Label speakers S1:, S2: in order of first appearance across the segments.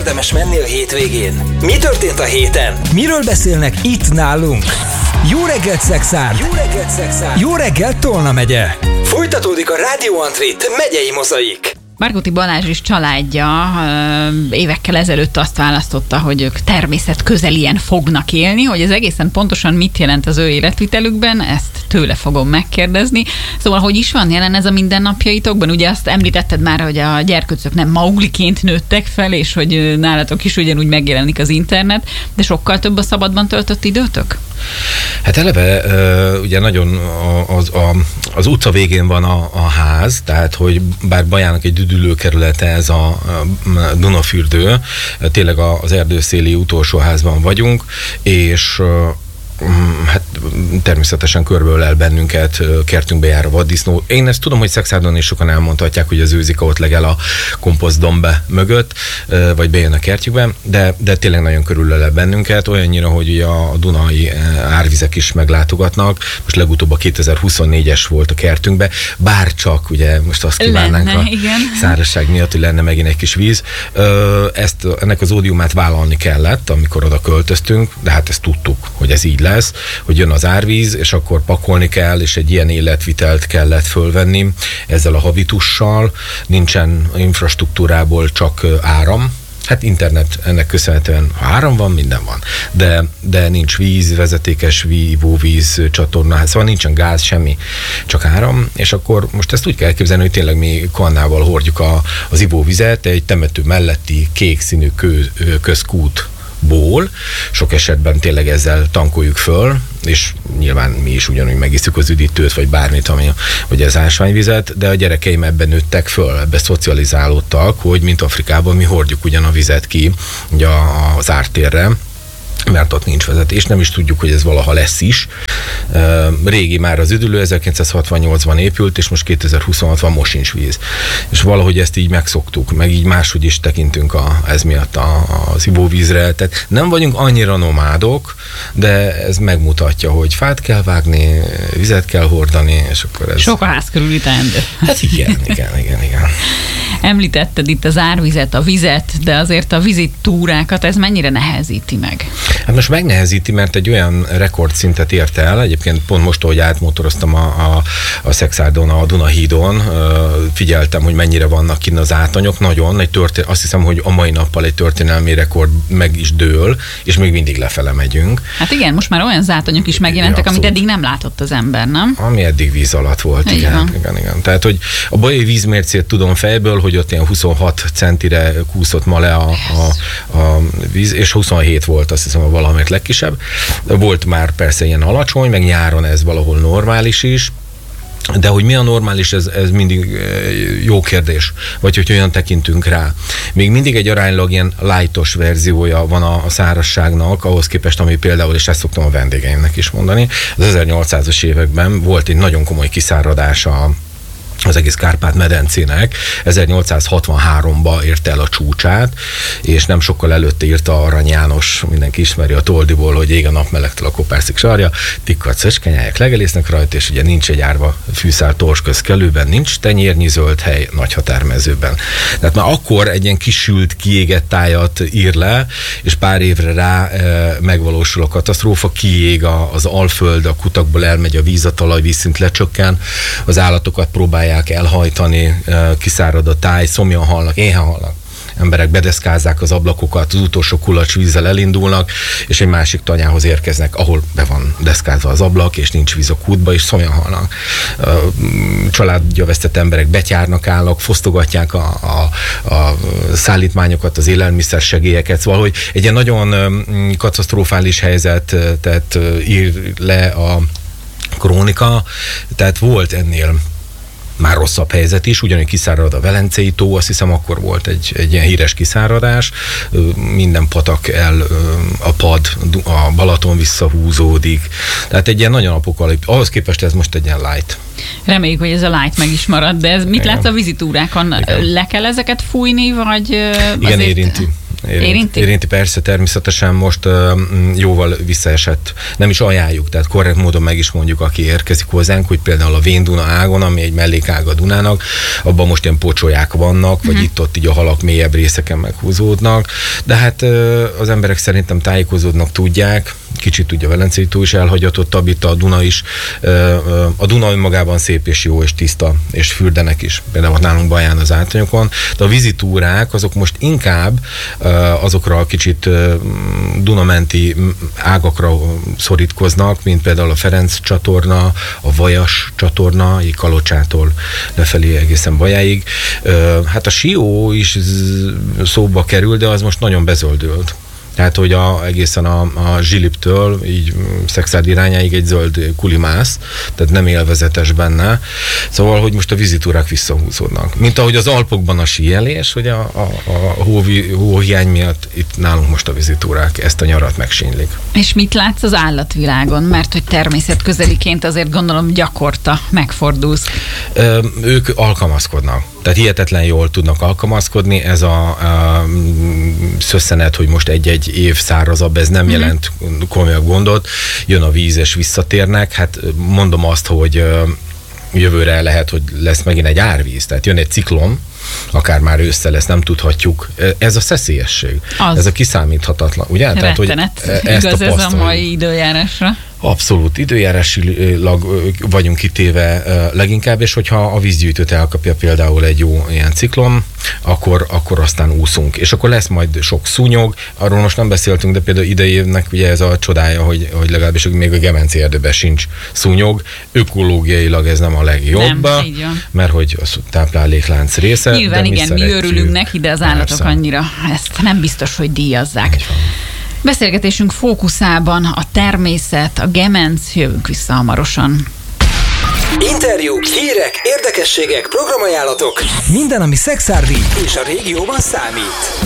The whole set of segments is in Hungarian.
S1: érdemes menni a hétvégén? Mi történt a héten? Miről beszélnek itt nálunk? Jó reggelt, Szexárd! Jó reggelt, Szexárd! Jó reggelt, Tolna megye! Folytatódik a Rádió Antrit megyei mozaik.
S2: Margóti Balázs és családja évekkel ezelőtt azt választotta, hogy ők természetközelien fognak élni, hogy ez egészen pontosan mit jelent az ő életvitelükben, ezt tőle fogom megkérdezni. Szóval, hogy is van jelen ez a mindennapjaitokban? Ugye azt említetted már, hogy a gyerkőcök nem Maugliként nőttek fel, és hogy nálatok is ugyanúgy megjelenik az internet, de sokkal több a szabadban töltött időtök?
S3: Hát eleve ugye nagyon az utca végén van a ház, tehát hogy bár Bajának egy üdülőkerülete ez a Dunafürdő, tényleg az erdőszéli utolsó házban vagyunk, és hát természetesen körbeölel bennünket, kertünkbe jár a vaddisznó. Én ezt tudom, hogy Szexárdon is sokan elmondhatják, hogy az őzika ott legel a komposztdombe mögött, vagy bejön a kertjükbe, de tényleg nagyon körülölel bennünket, olyannyira, hogy ugye a dunai árvizek is meglátogatnak. Most legutóbb a 2024-es volt a kertünkbe, bár csak ugye most azt kívánnánk a szárazság miatt, hogy lenne megint egy kis víz. Ennek az ódiumát vállalni kellett, amikor oda költöztünk, de hát ezt tudtuk, hogy ez így lesz, hogy jön az árvíz, és akkor pakolni kell, és egy ilyen életvitelt kellett fölvenni ezzel a habitussal. Nincsen infrastruktúrából csak áram. Hát internet ennek köszönhetően, ha áram van, minden van. De nincs víz, vezetékes ivóvíz, csatorna, szóval nincsen gáz, semmi, csak áram, és akkor most ezt úgy kell elképzelni, hogy tényleg mi kannával hordjuk az ivóvizet egy temető melletti kék színű közkútból, sok esetben tényleg ezzel tankoljuk föl, és nyilván mi is ugyanúgy megisszük az üdítőt, vagy bármit, vagy az ásványvizet, de a gyerekeim ebben nőttek föl, ebbe szocializálódtak, hogy mint Afrikában mi hordjuk ugyan a vizet ki ugye az ártérre, mert ott nincs vezetés, nem is tudjuk, hogy ez valaha lesz is. Régi már az üdülő, 1968-ban épült, és most 2026-ban most sincs víz. És valahogy ezt így megszoktuk, meg így máshogy is tekintünk ez miatt az ivóvízre. Tehát nem vagyunk annyira nomádok, de ez megmutatja, hogy fát kell vágni, vizet kell hordani, és akkor ez...
S2: Sok a ház körüli teendő.
S3: Hát igen.
S2: Említetted itt az árvizet, a vizet, de azért a vízitúrákat ez mennyire nehezíti meg?
S3: Hát most megnehezíti, mert egy olyan rekordszintet ért el, egyébként pont most, ahogy átmotoroztam a Szexárdon, a Dunahídon, figyeltem, hogy mennyire vannak kinn az átanyok, nagyon, azt hiszem, hogy a mai nappal egy történelmi rekord meg is dől, és még mindig lefele megyünk.
S2: Hát igen, most már olyan zátonyok is megjelentek, amit eddig nem látott az ember, nem?
S3: Ami eddig víz alatt volt, igen. Tehát, hogy a bajai vízmércét tudom fejből, hogy ott ilyen 26 centire kúszott ma le a víz, és 27 volt, azt hiszem, a valamelyik legkisebb. Volt már persze ilyen alacsony, meg nyáron ez valahol normális is, de hogy mi a normális, ez mindig jó kérdés, vagy hogy olyan tekintünk rá. Még mindig egy aránylag ilyen lightos verziója van a szárazságnak, ahhoz képest, ami például, és ezt szoktam a vendégeimnek is mondani, az 1800-as években volt egy nagyon komoly kiszáradása az egész Kárpát-medencének. 1863-ba érte el a csúcsát, és nem sokkal előtte írta Arany János, mindenki ismeri a Toldiból, hogy ég a nap melegtől a kopárszik sarja, tikkat szöskenyáják legelésznek rajta, és ugye nincs egy árva fűszál torsközkelőben, nincs tenyérnyi zöld hely nagy határmezőben. Tehát már akkor egy ilyen kisült, kiégett tájat ír le, és pár évre rá megvalósul a katasztrófa, kiég az alföld, a kutakból elmegy a víz, a talajvízszint lecsökken, az állatokat próbálják elhajtani, kiszárad a táj, szomjan halnak, éhen halnak. Emberek bedeszkázzák az ablakokat, az utolsó kulacs vízzel elindulnak, és egy másik tanyához érkeznek, ahol be van deszkázva az ablak, és nincs víz a kútba, és szomjan halnak. Családja vesztett emberek betyárnak állnak, fosztogatják a szállítmányokat, az élelmiszer segélyeket, szóval, hogy egy ilyen nagyon katasztrofális helyzetet ír le a krónika, tehát volt ennél már rosszabb helyzet is, ugyanúgy kiszárad a Velencei tó, azt hiszem akkor volt egy ilyen híres kiszáradás, minden patak a pad, a Balaton visszahúzódik, tehát egy ilyen nagyon apokaliptikus, ahhoz képest ez most egy ilyen light.
S2: Reméljük, hogy ez a light meg is marad, de ez mit látsz a vizitúrákon? Le kell ezeket fújni, vagy...
S3: Igen, érinti.
S2: Érinti
S3: persze, természetesen most jóval visszaesett. Nem is ajánljuk, tehát korrekt módon meg is mondjuk, aki érkezik hozzánk, hogy például a Vén-Duna ágon, ami egy mellékág a Dunának, abban most ilyen pocsolyák vannak, vagy itt-ott így a halak mélyebb részeken meghúzódnak, de hát az emberek szerintem tájékozódnak, tudják, kicsit ugye a Velencei tó is elhagyatott, itt a Duna is. A Duna önmagában szép és jó és tiszta, és fürdenek is. Például nálunk Baján az átonyokon. De a vízitúrák azok most inkább azokra a kicsit Dunamenti ágakra szorítkoznak, mint például a Ferenc csatorna, a Vajas csatorna, így Kalocsától lefelé egészen Bajáig. Hát a Sió is szóba kerül, de az most nagyon bezöldült. Tehát, hogy egészen a Zsiliptől, így Szekszárd irányáig egy zöld kulimász, tehát nem élvezetes benne. Szóval, hogy most a vízitúrák visszahúzódnak. Mint ahogy az Alpokban a síelés, hogy a hóhiány miatt itt nálunk most a vízitúrák ezt a nyarat megsínylik.
S2: És mit látsz az állatvilágon? Mert hogy természetközeliként azért gondolom gyakorta megfordulsz.
S3: Ők alkalmazkodnak. Tehát hihetetlen jól tudnak alkalmazkodni. Ez a szösszenet, hogy most egy év szárazabb, ez nem jelent komolyabb gondot. Jön a víz, és visszatérnek. Hát mondom azt, hogy jövőre lehet, hogy lesz megint egy árvíz. Tehát jön egy ciklon, akár már ősszel, ezt nem tudhatjuk. Ez a szeszélyesség. Ez a kiszámíthatatlan. Ugye?
S2: Tehát, hogy igaz ez a mai időjárásra?
S3: Abszolút, időjárásilag vagyunk kitéve leginkább, és hogyha a vízgyűjtőt elkapja például egy jó ilyen ciklon, akkor aztán úszunk. És akkor lesz majd sok szúnyog, arról most nem beszéltünk, de például idejévnek ugye ez a csodája, hogy legalábbis még a Gemenci erdőben sincs szúnyog. Ökológiailag ez nem a legjobb, mert hogy az tápláléklánc része.
S2: Nyilván igen, mi örülünk neki, de az állatok annyira ezt nem biztos, hogy díjazzák. Beszélgetésünk fókuszában a természet, a Gemenc, jövünk vissza hamarosan.
S1: Interjúk, hírek, érdekességek, programajánlatok. Minden, ami Szekszárdi és a régióban számít.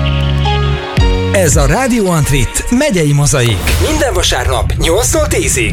S1: Ez a Radio Antrit megyei mozaik. Minden vasárnap 8-tól 10-ig.